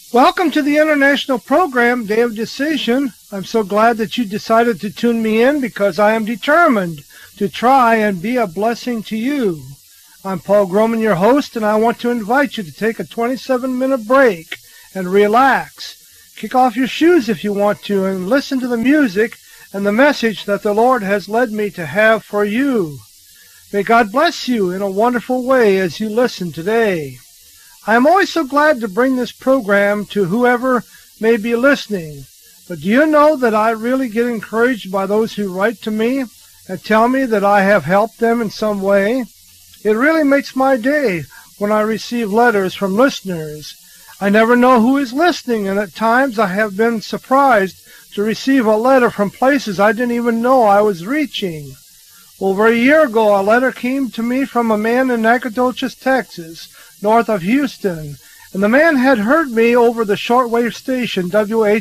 Welcome to the international program, Day of Decision. I'm so glad that you decided to tune me in because I am determined to try and be a blessing to you. I'm Paul Groman, your host, and I want to invite you to take a 27-minute break and relax. Kick off your shoes if you want to and listen to the music and the message that the Lord has led me to have for you. May God bless you in a wonderful way as you listen today. I am always so glad to bring this program to whoever may be listening. But do you know that I really get encouraged by those who write to me and tell me that I have helped them in some way? It really makes my day when I receive letters from listeners. I never know who is listening, and at times I have been surprised to receive a letter from places I didn't even know I was reaching. Over a year ago, a letter came to me from a man in Nacogdoches, Texas, north of Houston, and the man had heard me over the shortwave station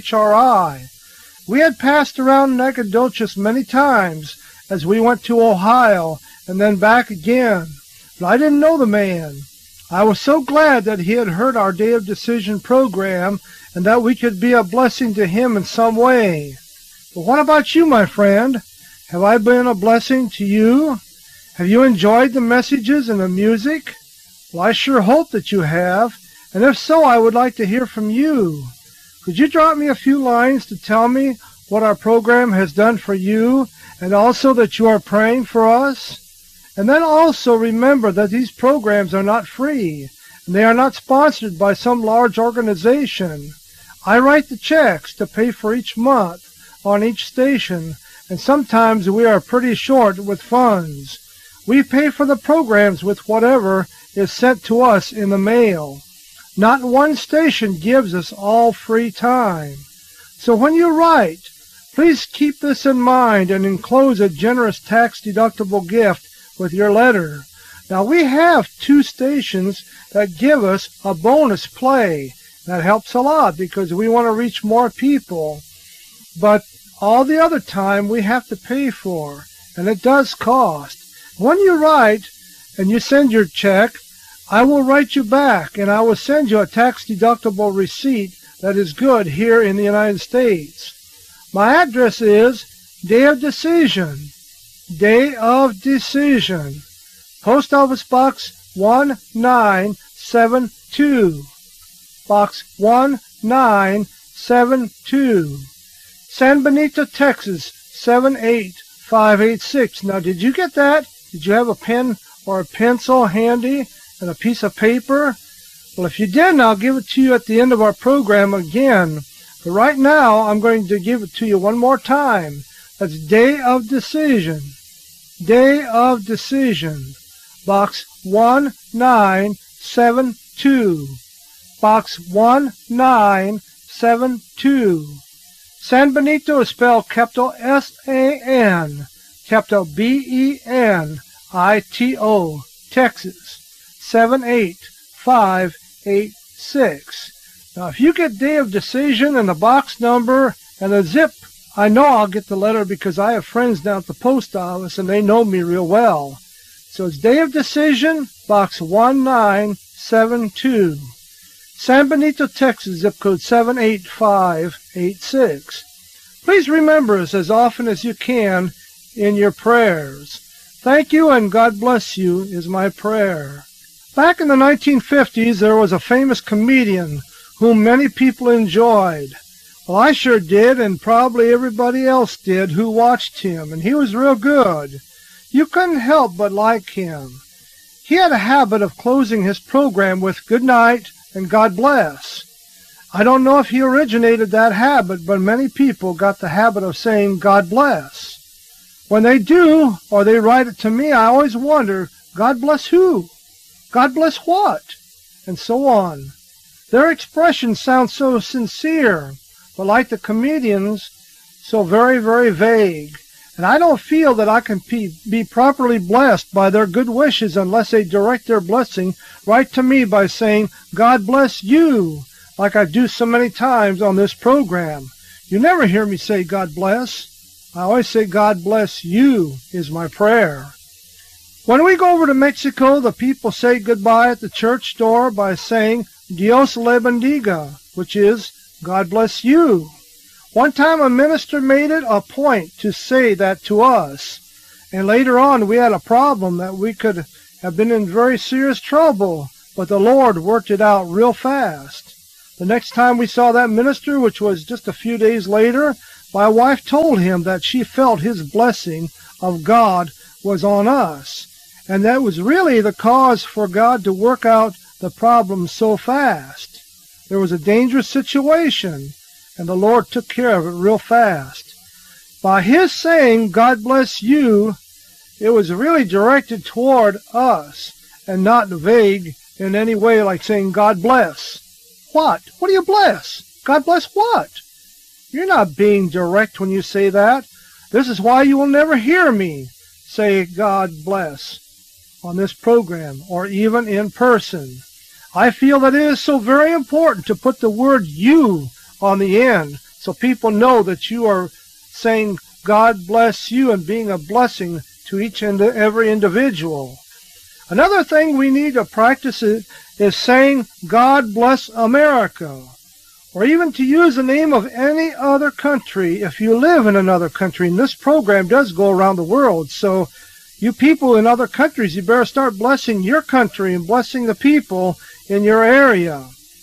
WHRI. We had passed around Nacogdoches many times as we went to Ohio and then back again, but I didn't know the man. I was so glad that he had heard our Day of Decision program and that we could be a blessing to him in some way. But what about you, my friend? Have I been a blessing to you? Have you enjoyed the messages and the music? Well, I sure hope that you have, and if so, I would like to hear from you. Could you drop me a few lines to tell me what our program has done for you, and also that you are praying for us? And then also remember that these programs are not free, and they are not sponsored by some large organization. I write the checks to pay for each month on each station, and sometimes we are pretty short with funds. We pay for the programs with whatever is sent to us in the mail. Not one station gives us all free time. So when you write, please keep this in mind and enclose a generous tax-deductible gift with your letter. Now, we have 2 stations that give us a bonus play. That helps a lot because we want to reach more people. But all the other time we have to pay for, and it does cost. When you write and you send your check, I will write you back, and I will send you a tax-deductible receipt that is good here in the United States. My address is Day of Decision, Day of Decision, Post Office Box 1972, Box 1972, San Benito, Texas 78586. Now, did you get that? Did you have a pen or a pencil handy and a piece of paper? Well, if you didn't, I'll give it to you at the end of our program again. But right now, I'm going to give it to you one more time. That's Day of Decision. Day of Decision. Box 1972. Box 1972. San Benito is spelled capital S-A-N, capital B-E-N-I-T-O, Texas 78586. Now, if you get Day of Decision and the box number and the zip, I know I'll get the letter because I have friends down at the post office and they know me real well. So it's Day of Decision, box 1972. San Benito, Texas, zip code 78586. Please remember us as often as you can in your prayers. Thank you and God bless you is my prayer. Back in the 1950s, there was a famous comedian whom many people enjoyed. Well, I sure did, and probably everybody else did who watched him, and he was real good. You couldn't help but like him. He had a habit of closing his program with good night and God bless. I don't know if he originated that habit, but many people got the habit of saying God bless. When they do, or they write it to me, I always wonder, God bless who? God bless what? And so on. Their expressions sound so sincere, but like the comedians, so very, very vague. And I don't feel that I can be properly blessed by their good wishes unless they direct their blessing right to me by saying, God bless you, like I do so many times on this program. You never hear me say God bless. I always say God bless you is my prayer. When we go over to Mexico, the people say goodbye at the church door by saying Dios le bendiga, which is, God bless you. One time a minister made it a point to say that to us, and later on we had a problem that we could have been in very serious trouble, but the Lord worked it out real fast. The next time we saw that minister, which was just a few days later, my wife told him that she felt his blessing of God was on us, and that was really the cause for God to work out the problem so fast. There was a dangerous situation, and the Lord took care of it real fast. By his saying, God bless you, it was really directed toward us and not vague in any way like saying, God bless. What? What do you bless? God bless what? You're not being direct when you say that. This is why you will never hear me say God bless on this program or even in person. I feel that it is so very important to put the word you on the end so people know that you are saying God bless you and being a blessing to each and every individual. Another thing we need to practice is saying God bless America, or even to use the name of any other country if you live in another country. And this program does go around the world, so you people in other countries, you better start blessing your country and blessing the people in your area.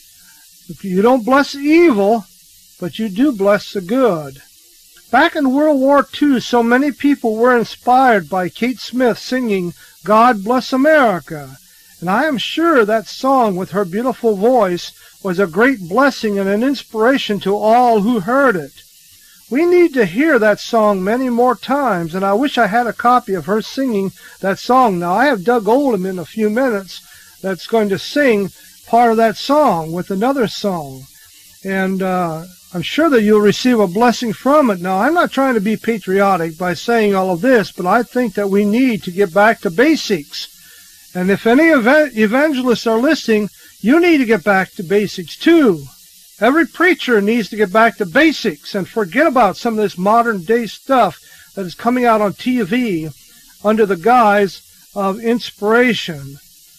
You don't bless evil, but you do bless the good. Back in World War II, so many people were inspired by Kate Smith singing God Bless America. And I am sure that song with her beautiful voice was a great blessing and an inspiration to all who heard it. We need to hear that song many more times, and I wish I had a copy of her singing that song. Now, I have Doug Oldham in a few minutes that's going to sing part of that song with another song. And I'm sure that you'll receive a blessing from it. Now, I'm not trying to be patriotic by saying all of this, but I think that we need to get back to basics. And if any evangelists are listening, you need to get back to basics too. Every preacher needs to get back to basics and forget about some of this modern day stuff that is coming out on TV under the guise of inspiration.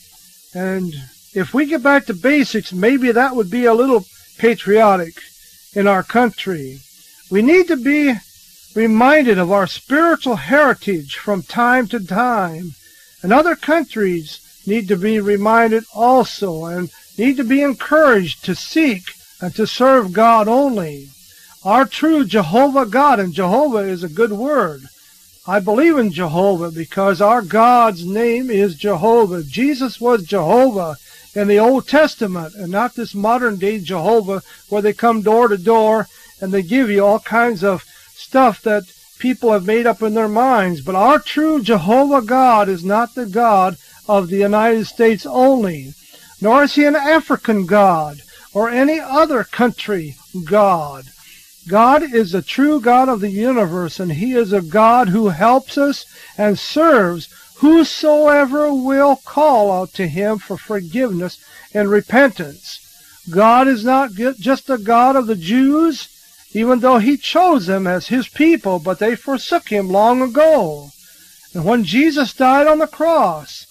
And if we get back to basics, maybe that would be a little patriotic in our country. We need to be reminded of our spiritual heritage from time to time. And other countries need to be reminded also and need to be encouraged to seek and to serve God only. Our true Jehovah God, and Jehovah is a good word. I believe in Jehovah because our God's name is Jehovah. Jesus was Jehovah in the Old Testament and not this modern day Jehovah where they come door to door and they give you all kinds of stuff that people have made up in their minds. But our true Jehovah God is not the God of the United States only, nor is he an African God or any other country God. God is the true God of the universe, and he is a God who helps us and serves whosoever will call out to him for forgiveness and repentance. God is not just the God of the Jews, even though he chose them as his people, but they forsook him long ago. And when Jesus died on the cross,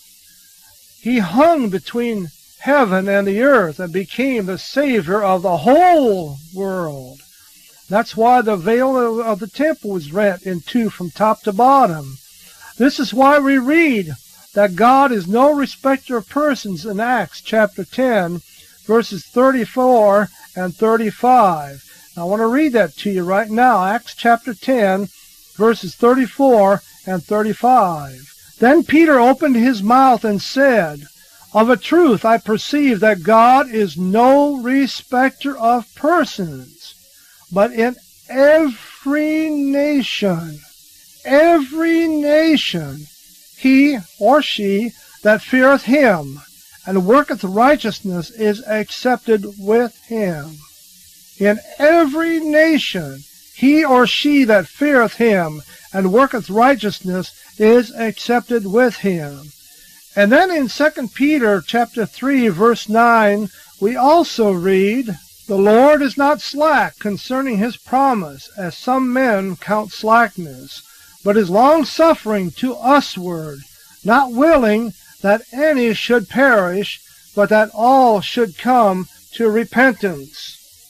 he hung between heaven and the earth and became the Savior of the whole world. That's why the veil of the temple was rent in two from top to bottom. This is why we read that God is no respecter of persons in Acts chapter 10, verses 34 and 35. Now, I want to read that to you right now. Acts chapter 10, verses 34 and 35. Then Peter opened his mouth and said, Of a truth I perceive that God is no respecter of persons, but in every nation, he or she that feareth him and worketh righteousness is accepted with him. In every nation, he or she that feareth him and worketh righteousness is accepted with him. And then in 2 Peter chapter 3, verse 9, we also read, The Lord is not slack concerning his promise, as some men count slackness, but is longsuffering to usward, not willing that any should perish, but that all should come to repentance.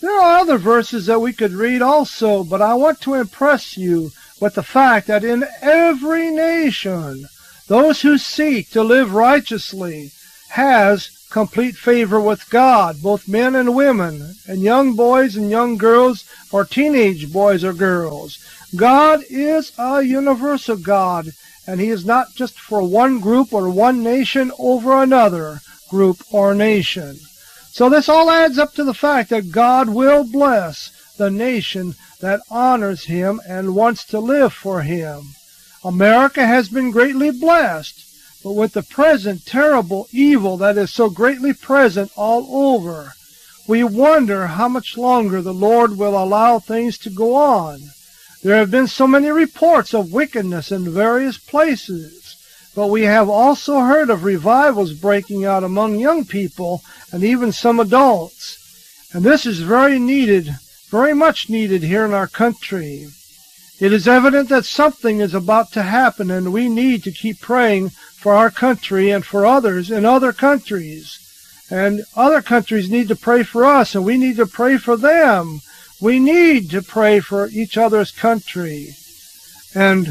There are other verses that we could read also, but I want to impress you with the fact that in every nation, those who seek to live righteously has complete favor with God, both men and women, and young boys and young girls, or teenage boys or girls. God is a universal God, and He is not just for one group or one nation over another group or nation. So this all adds up to the fact that God will bless the nation that honors Him and wants to live for Him. America has been greatly blessed, but with the present terrible evil that is so greatly present all over, we wonder how much longer the Lord will allow things to go on. There have been so many reports of wickedness in various places, but we have also heard of revivals breaking out among young people and even some adults. And this is very needed, very much needed here in our country. It is evident that something is about to happen, and we need to keep praying for our country and for others in other countries. And other countries need to pray for us, and we need to pray for them. We need to pray for each other's country. And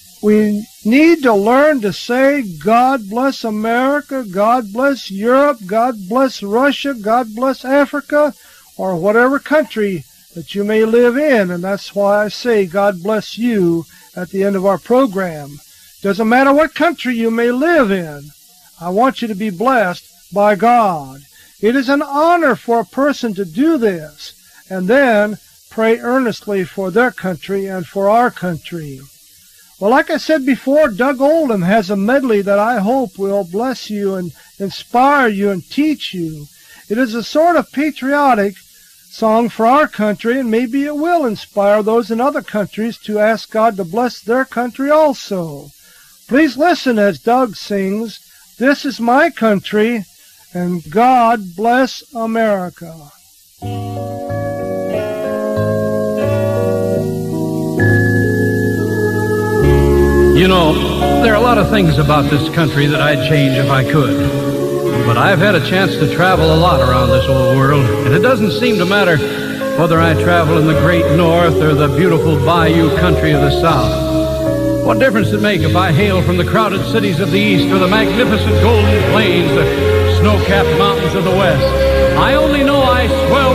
we need to learn to say, God bless America, God bless Europe, God bless Russia, God bless Africa, or whatever country that you may live in. And that's why I say God bless you at the end of our program. Doesn't matter what country you may live in. I want you to be blessed by God. It is an honor for a person to do this and then pray earnestly for their country and for our country. Well, like I said before, Doug Oldham has a medley that I hope will bless you and inspire you and teach you. It is a sort of patriotic song for our country, and maybe it will inspire those in other countries to ask God to bless their country also. Please listen as Doug sings, "This is my country, and God bless America." You know, there are a lot of things about this country that I'd change if I could. But I've had a chance to travel a lot around this old world, and it doesn't seem to matter whether I travel in the great north or the beautiful bayou country of the south. What difference does it make if I hail from the crowded cities of the east or the magnificent golden plains, the snow-capped mountains of the west? I only know I swell